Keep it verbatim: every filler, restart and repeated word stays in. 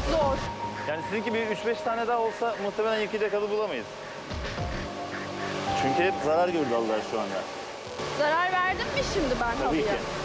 zor. Yani sizinki bir üç beş tane daha olsa muhtemelen yıkayacak halı bulamayız. Çünkü hep zarar gördü halılar şu anda. Zarar verdim mi şimdi ben Tabii halıya? ki.